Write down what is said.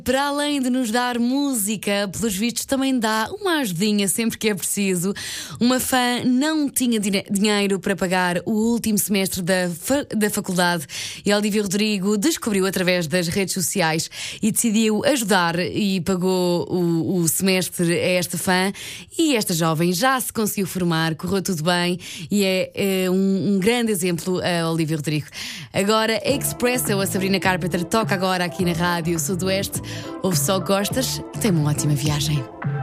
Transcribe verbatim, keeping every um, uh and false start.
Para além de nos dar música, pelos vistos também dá uma ajudinha sempre que é preciso. Uma fã não tinha dine- dinheiro para pagar o último semestre da, fa- da faculdade e a Olivia Rodrigo descobriu através das redes sociais e decidiu ajudar e pagou o, o semestre a esta fã. E esta jovem já se conseguiu formar, correu tudo bem e é, é um, um grande exemplo a Olivia Rodrigo. Agora, Expresso, a Sabrina Carpenter toca agora aqui na Rádio Sudoeste. Ouve só, gostas e tem uma ótima viagem.